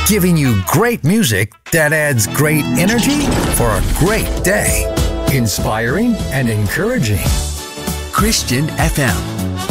giving you great music that adds great energy for a great day. Inspiring and encouraging. Christian FM.